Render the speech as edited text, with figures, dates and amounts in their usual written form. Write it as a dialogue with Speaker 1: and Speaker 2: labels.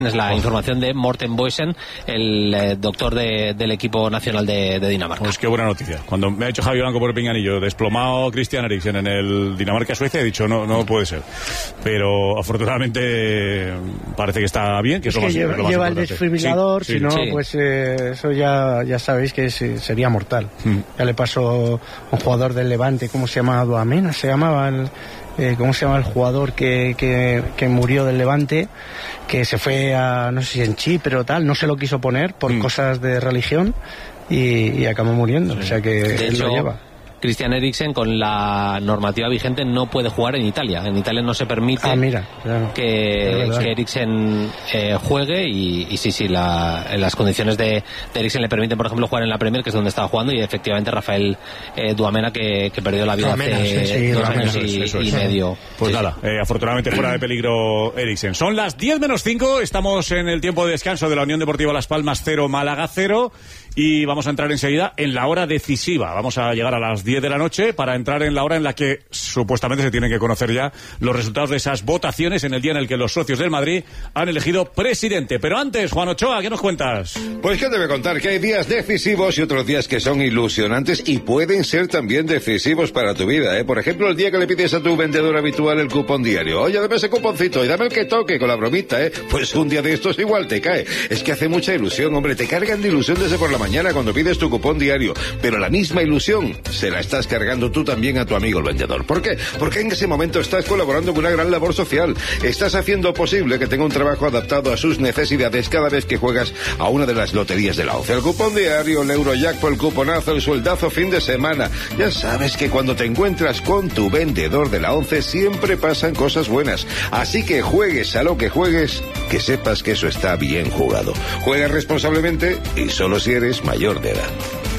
Speaker 1: Es la información de Morten Boisen, el doctor del equipo nacional de Dinamarca.
Speaker 2: Pues qué buena noticia. Cuando me ha dicho Javi Blanco por el pinganillo, desplomado Christian Eriksen en el Dinamarca-Suecia, he dicho no puede ser. Pero afortunadamente parece que está bien, que es lo más
Speaker 3: lleva
Speaker 2: importante.
Speaker 3: El desfibrilador, si no, pues eso ya sabéis que sería mortal. Ya le pasó a un jugador del Levante, ¿cómo se llama? Duamena, se llamaba ¿cómo se llama el jugador que murió del Levante? Que se fue a, no sé si en Chipre o tal, no se lo quiso poner por cosas de religión y acabó muriendo. O sea que
Speaker 1: de
Speaker 3: él
Speaker 1: hecho,
Speaker 3: lo lleva.
Speaker 1: Christian Eriksen, con la normativa vigente, no puede jugar en Italia. En Italia no se permite que Eriksen juegue y sí, las condiciones de Eriksen le permiten, por ejemplo, jugar en la Premier, que es donde estaba jugando, y efectivamente Rafael Duamena, que perdió la vida hace 2 años y medio.
Speaker 2: Pues nada, afortunadamente fuera de peligro Eriksen. Son las 10:05, estamos en el tiempo de descanso de la Unión Deportiva Las Palmas 0, Málaga 0, y vamos a entrar enseguida en la hora decisiva. Vamos a llegar a las 10 de la noche para entrar en la hora en la que supuestamente se tienen que conocer ya los resultados de esas votaciones en el día en el que los socios del Madrid han elegido presidente. Pero antes, Juan Ochoa, ¿qué nos cuentas?
Speaker 4: Pues qué te voy a contar, que hay días decisivos y otros días que son ilusionantes y pueden ser también decisivos para tu vida, ¿eh? Por ejemplo, el día que le pides a tu vendedor habitual el cupón diario. Oye, dame ese cuponcito y dame el que toque con la bromita, ¿eh? Pues un día de estos igual te cae. Es que hace mucha ilusión, hombre, te cargan de ilusión desde por la mañana cuando pides tu cupón diario, pero la misma ilusión se la estás cargando tú también a tu amigo el vendedor. ¿Por qué? Porque en ese momento estás colaborando con una gran labor social. Estás haciendo posible que tenga un trabajo adaptado a sus necesidades cada vez que juegas a una de las loterías de la ONCE. El cupón diario, el Eurojackpot, el cuponazo, el sueldazo fin de semana. Ya sabes que cuando te encuentras con tu vendedor de la ONCE siempre pasan cosas buenas. Así que juegues a lo que juegues, que sepas que eso está bien jugado. Juega responsablemente y solo si eres mayor de edad.